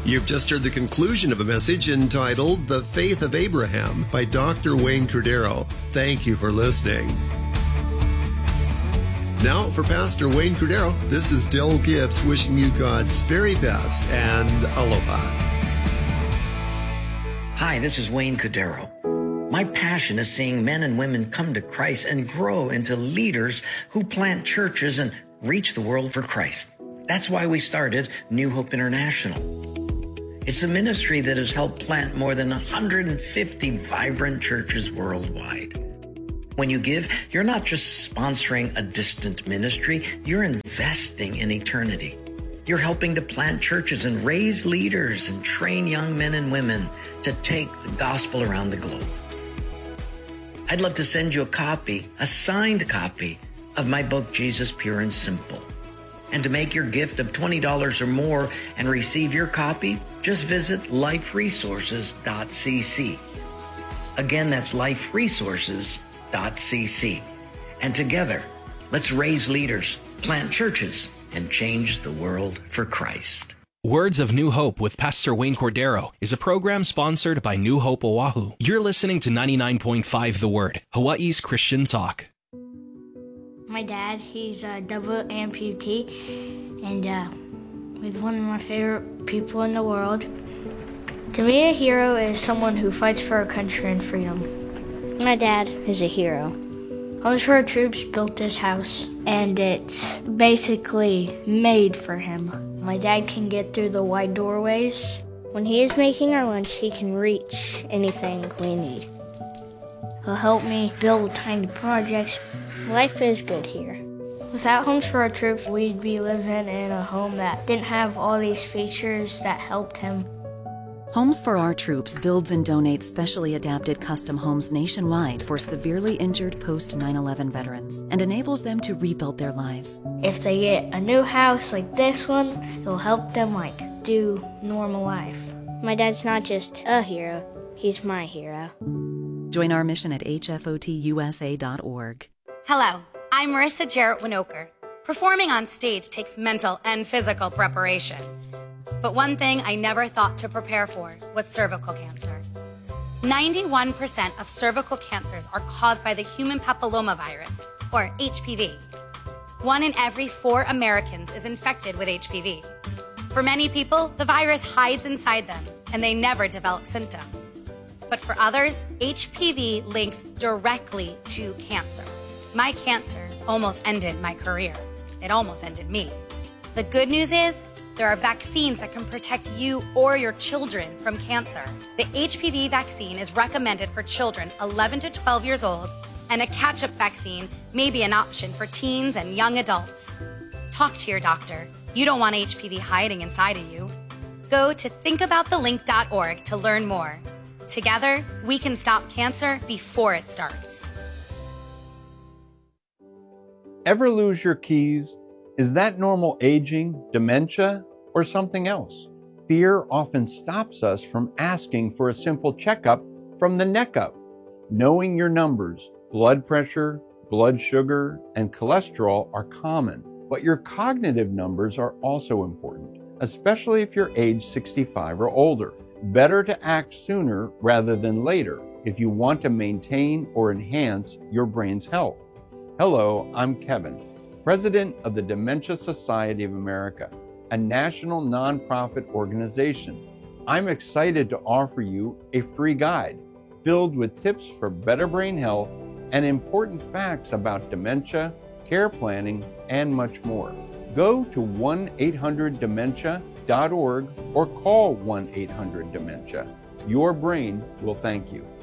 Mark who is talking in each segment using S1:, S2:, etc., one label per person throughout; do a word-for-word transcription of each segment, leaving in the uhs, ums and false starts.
S1: You've just heard the conclusion of a message entitled The Faith of Abraham by Doctor Wayne Cordeiro. Thank you for listening. Now, for Pastor Wayne Cordeiro, this is Del Gibbs wishing you God's very best and aloha.
S2: Hi, this is Wayne Cordeiro. My passion is seeing men and women come to Christ and grow into leaders who plant churches and reach the world for Christ. That's why we started New Hope International. It's a ministry that has helped plant more than one hundred fifty vibrant churches worldwide. When you give, you're not just sponsoring a distant ministry, you're investing in eternity. You're helping to plant churches and raise leaders and train young men and women to take the gospel around the globe. I'd love to send you a copy, a signed copy of my book, Jesus Pure and Simple. And to make your gift of twenty dollars or more and receive your copy, just visit life resources dot c c. Again, that's life resources dot c c. And together, let's raise leaders, plant churches, and change the world for Christ.
S3: Words of New Hope with Pastor Wayne Cordeiro is a program sponsored by New Hope Oahu. You're listening to ninety-nine point five The Word, Hawaii's Christian talk.
S4: My dad, he's a double amputee, and uh, he's one of my favorite people in the world. To me, a hero is someone who fights for our country and freedom. My dad is a hero. Homes for Our Troops built this house, and it's basically made for him. My dad can get through the wide doorways. When he is making our lunch, he can reach anything we need. He'll help me build tiny projects. Life is good here. Without Homes for Our Troops, we'd be living in a home that didn't have all these features that helped him.
S5: Homes for Our Troops builds and donates specially adapted custom homes nationwide for severely injured post nine eleven veterans and enables them to rebuild their lives.
S4: If they get a new house like this one, it'll help them like do normal life. My dad's not just a hero, he's my hero.
S5: Join our mission at h f o t u s a dot org.
S6: Hello, I'm Marissa Jarrett Winoker. Performing on stage takes mental and physical preparation. But one thing I never thought to prepare for was cervical cancer. ninety-one percent of cervical cancers are caused by the human papillomavirus, or H P V. One in every four Americans is infected with H P V. For many people, the virus hides inside them, and they never develop symptoms. But for others, H P V links directly to cancer. My cancer almost ended my career. It almost ended me. The good news is, there are vaccines that can protect you or your children from cancer. The H P V vaccine is recommended for children eleven to twelve years old, and a catch-up vaccine may be an option for teens and young adults. Talk to your doctor. You don't want H P V hiding inside of you. Go to think about the link dot org to learn more. Together, we can stop cancer before it starts.
S7: Ever lose your keys? Is that normal aging, dementia, or something else? Fear often stops us from asking for a simple checkup from the neck up. Knowing your numbers, blood pressure, blood sugar, and cholesterol are common, but your cognitive numbers are also important, especially if you're age sixty-five or older. Better to act sooner rather than later if you want to maintain or enhance your brain's health. Hello, I'm Kevin, President of the Dementia Society of America, a national nonprofit organization. I'm excited to offer you a free guide filled with tips for better brain health and important facts about dementia, care planning, and much more. Go to one eight hundred dementia dot org or call one eight hundred dementia. Your brain will thank you.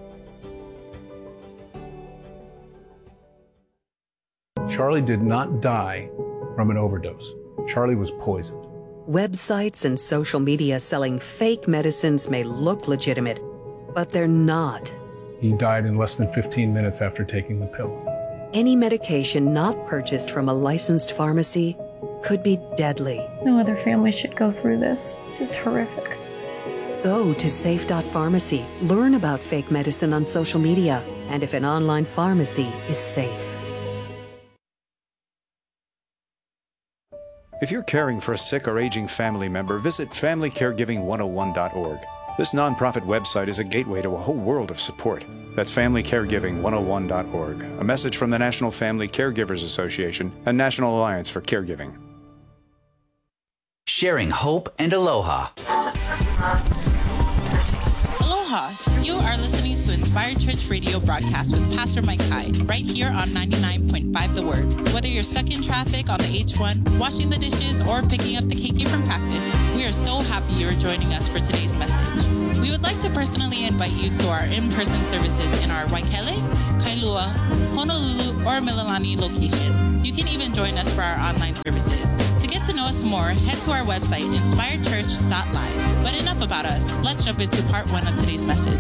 S8: Charlie did not die from an overdose. Charlie was poisoned.
S9: Websites and social media selling fake medicines may look legitimate, but they're not.
S8: He died in less than fifteen minutes after taking the pill.
S9: Any medication not purchased from a licensed pharmacy could be deadly.
S10: No other family should go through this. This is horrific.
S9: Go to safe dot pharmacy. Learn about fake medicine on social media and if an online pharmacy is safe.
S11: If you're caring for a sick or aging family member, visit family caregiving one oh one dot org. This nonprofit website is a gateway to a whole world of support. That's family caregiving one oh one dot org. A message from the National Family Caregivers Association and National Alliance for Caregiving.
S12: Sharing hope and aloha.
S13: Aloha. You are listening to Inspired Church Radio broadcast with Pastor Mike Hai, right here on ninety-nine point five The Word. Whether you're stuck in traffic on the H one, washing the dishes, or picking up the keiki from practice, we are so happy you're joining us for today's message. We would like to personally invite you to our in-person services in our Waikele, Kailua, Honolulu, or Mililani location. You can even join us for our online services. To get to know us more, head to our website, inspired church dot live. But enough about us. Let's jump into part one of today's message.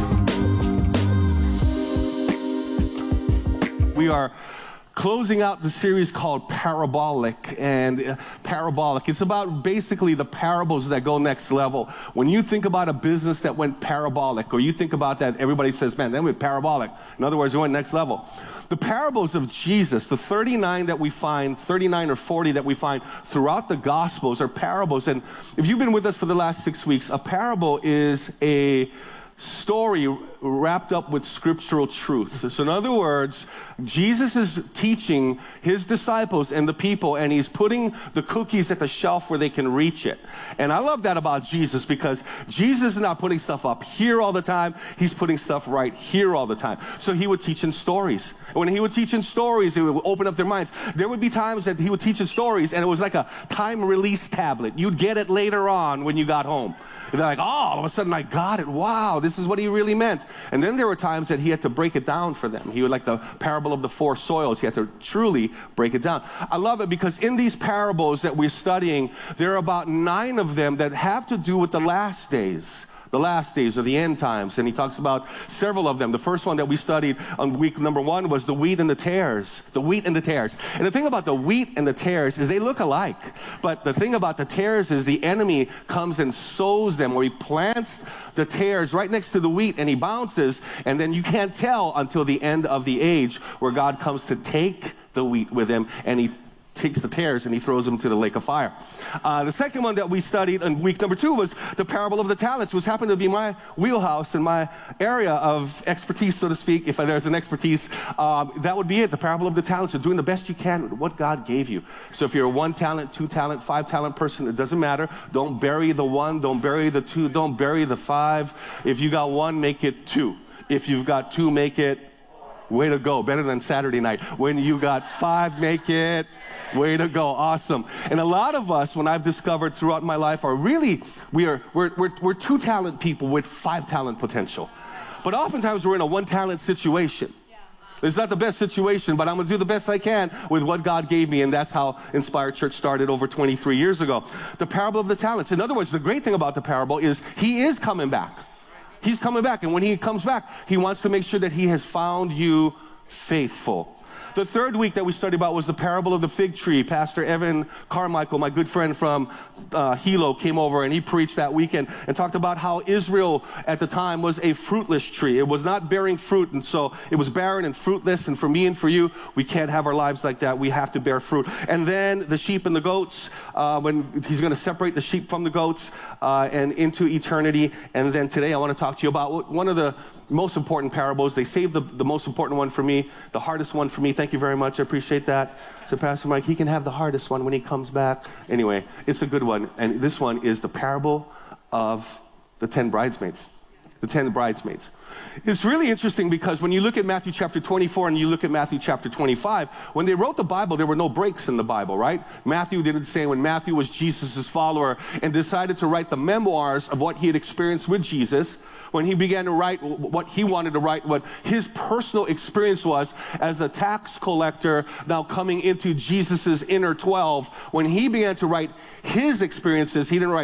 S14: We are closing out the series called Parabolic, and uh, Parabolic. It's about basically the parables that go next level. When you think about a business that went parabolic, or you think about that, everybody says, man, that went parabolic. In other words, it went next level. The parables of Jesus, the thirty-nine that we find, thirty-nine or forty that we find throughout the Gospels are parables. And if you've been with us for the last six weeks, a parable is a story wrapped up with scriptural truth. So in other words, Jesus is teaching his disciples and the people, and he's putting the cookies at the shelf where they can reach it. And I love that about Jesus, because Jesus is not putting stuff up here all the time. He's putting stuff right here all the time. So he would teach in stories. When he would teach in stories, it would open up their minds. There would be times that he would teach in stories, and it was like a time release tablet. You'd get it later on when you got home. They're like, oh, all of a sudden I got it. Wow, this is what he really meant. And then there were times that he had to break it down for them. He would, like the parable of the four soils, he had to truly break it down. I love it because in these parables that we're studying, there are about nine of them that have to do with the last days. The last days or the end times, and he talks about several of them. The first one that we studied on week number one was the wheat and the tares. The wheat and the tares. And the thing about the wheat and the tares is they look alike. But the thing about the tares is the enemy comes and sows them, or he plants the tares right next to the wheat and he bounces, and then you can't tell until the end of the age where God comes to take the wheat with him, and he takes the tares and he throws them to the lake of fire. Uh, the second one that we studied in week number two was the parable of the talents, which happened to be my wheelhouse and my area of expertise, so to speak. If there's an expertise, um, that would be it. The parable of the talents. You're doing the best you can with what God gave you. So if you're a one talent, two talent, five talent person, it doesn't matter. Don't bury the one, don't bury the two, don't bury the five. If you got one, make it two. If you've got two, make it way to go. Better than Saturday night. When you got five, make it way to go. Awesome. And a lot of us, when I've discovered throughout my life, are really, we are, we're, we're, we're two talent people with five talent potential. But oftentimes we're in a one talent situation. It's not the best situation, but I'm going to do the best I can with what God gave me, and that's how Inspired Church started over twenty-three years ago. The parable of the talents. In other words, the great thing about the parable is he is coming back. He's coming back, and when he comes back, he wants to make sure that he has found you faithful. The third week that we studied about was the parable of the fig tree. Pastor Evan Carmichael, my good friend from uh, Hilo, came over and he preached that weekend and talked about how Israel at the time was a fruitless tree. It was not bearing fruit, and so it was barren and fruitless. And for me and for you, we can't have our lives like that. We have to bear fruit. And then the sheep and the goats, uh, when he's going to separate the sheep from the goats uh, and into eternity. And then today I want to talk to you about one of the most important parables. They saved the, the most important one for me, the hardest one for me. Thank you very much. I appreciate that. So Pastor Mike, he can have the hardest one when he comes back. Anyway, it's a good one. And this one is the parable of the ten bridesmaids. The ten bridesmaids. It's really interesting because when you look at Matthew chapter twenty-four and you look at Matthew chapter twenty-five, when they wrote the Bible, there were no breaks in the Bible, right? Matthew didn't say when Matthew was Jesus' follower and decided to write the memoirs of what he had experienced with Jesus, when he began to write what he wanted to write, what his personal experience was as a tax collector now coming into Jesus' inner twelve, when he began to write his experiences, he didn't write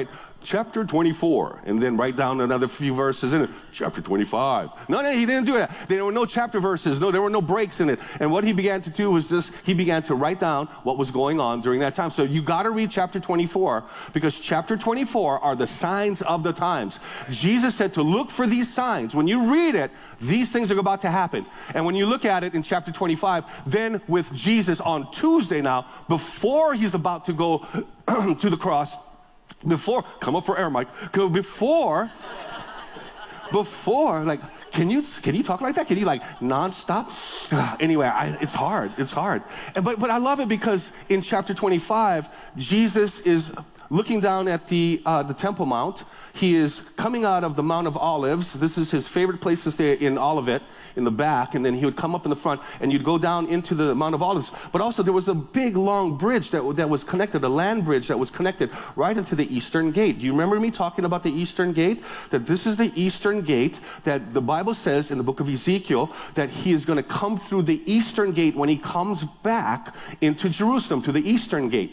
S14: chapter twenty-four, and then write down another few verses in it, chapter twenty-five. No, no, he didn't do that. There were no chapter verses. No, there were no breaks in it. And what he began to do was just, he began to write down what was going on during that time. So you got to read chapter twenty-four, because chapter twenty-four are the signs of the times. Jesus said to look for these signs. When you read it, these things are about to happen. And when you look at it in chapter twenty-five, then with Jesus on Tuesday now, before he's about to go to the cross, before, come up for air, Mike, before, before, like, can you, can you talk like that? Can you like nonstop? Anyway, I, it's hard, it's hard. And, but, but I love it because in chapter twenty-five, Jesus is looking down at the, uh, the Temple Mount. He is coming out of the Mount of Olives. This is his favorite place to stay in Olivet, in the back, and then he would come up in the front, and you'd go down into the Mount of Olives. But also there was a big, long bridge that, that was connected, a land bridge that was connected right into the Eastern Gate. Do you remember me talking about the Eastern Gate? That this is the Eastern Gate, that the Bible says in the book of Ezekiel that he is going to come through the Eastern Gate when he comes back into Jerusalem, to the Eastern Gate.